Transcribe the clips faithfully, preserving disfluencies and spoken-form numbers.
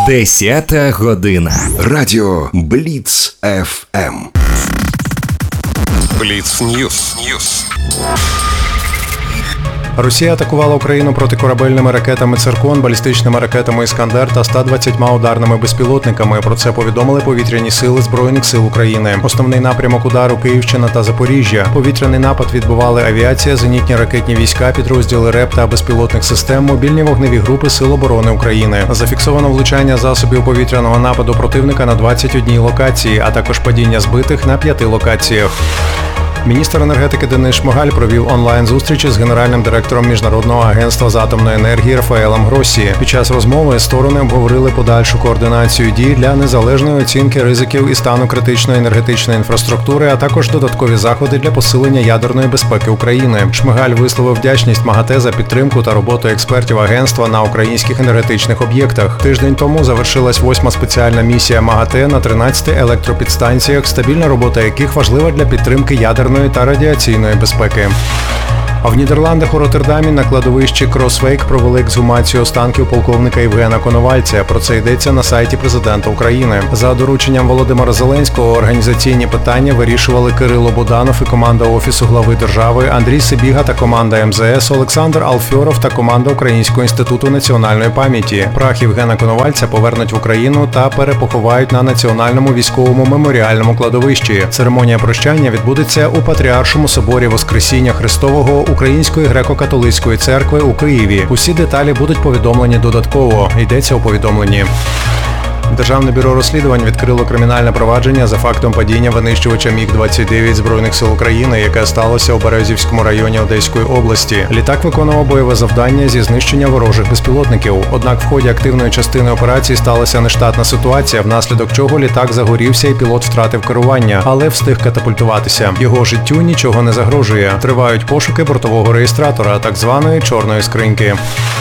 Десята година. Радіо Бліц еф ем. Бліц Ньюс. Ньюс. Росія атакувала Україну протикорабельними ракетами «Циркон», балістичними ракетами «Іскандер» та ста двадцятьма ударними безпілотниками. Про це повідомили повітряні сили Збройних сил України. Основний напрямок удару – Київщина та Запоріжжя. Повітряний напад відбували авіація, зенітні ракетні війська, підрозділи РЕП та безпілотних систем, мобільні вогневі групи Сил оборони України. Зафіксовано влучання засобів повітряного нападу противника на двадцять одній локації, а також падіння збитих на п'яти локаціях. Міністр енергетики Денис Шмигаль провів онлайн-зустрічі з генеральним директором Міжнародного агентства з атомної енергії Рафаелем Гроссі. Під час розмови сторони обговорили подальшу координацію дій для незалежної оцінки ризиків і стану критичної енергетичної інфраструктури, а також додаткові заходи для посилення ядерної безпеки України. Шмигаль висловив вдячність МАГАТЕ за підтримку та роботу експертів агентства на українських енергетичних об'єктах. Тиждень тому завершилась восьма спеціальна місія МАГАТЕ на тринадцяти електропідстанціях, стабільна робота яких важлива для підтримки ядерної та радіаційної безпеки. А в Нідерландах у Роттердамі на кладовищі Кросвейк провели ексгумацію останків полковника Євгена Коновальця. Про це йдеться на сайті президента України. За дорученням Володимира Зеленського організаційні питання вирішували Кирило Буданов і команда Офісу глави держави, Андрій Сибіга та команда ем зе ес, Олександр Алфьоров та команда Українського інституту національної пам'яті. Прах Євгена Коновальця повернуть в Україну та перепоховають на Національному військовому меморіальному кладовищі. Церемонія прощання відбудеться у Патріаршому соборі Воскресіння Христового Української греко-католицької церкви у Києві. Усі деталі будуть повідомлені додатково. Йдеться у повідомленні. Державне бюро розслідувань відкрило кримінальне провадження за фактом падіння винищувача міг двадцять дев'ять Збройних сил України, яке сталося у Березівському районі Одеської області. Літак виконував бойове завдання зі знищення ворожих безпілотників. Однак в ході активної частини операції сталася нештатна ситуація, внаслідок чого літак загорівся і пілот втратив керування, але встиг катапультуватися. Його життю нічого не загрожує. Тривають пошуки бортового реєстратора, так званої чорної скриньки.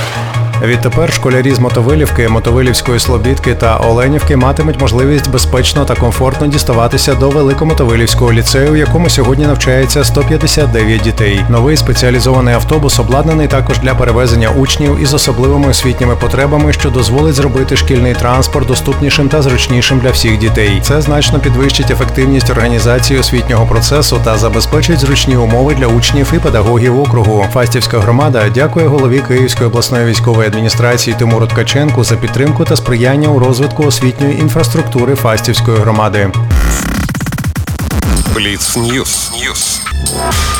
Відтепер школярі з Мотовилівки, Мотовилівської Слобідки та Оленівки матимуть можливість безпечно та комфортно діставатися до Великомотовилівського ліцею, в якому сьогодні навчається сто п'ятдесят дев'ять дітей. Новий спеціалізований автобус обладнаний також для перевезення учнів із особливими освітніми потребами, що дозволить зробити шкільний транспорт доступнішим та зручнішим для всіх дітей. Це значно підвищить ефективність організації освітнього процесу та забезпечить зручні умови для учнів і педагогів округу. Фастівська громада дякує голові Київської обласної військової адміністрації Тимуру Ткаченку за підтримку та сприяння у розвитку освітньої інфраструктури Фастівської громади. Бліц Ньюс. Ньюс.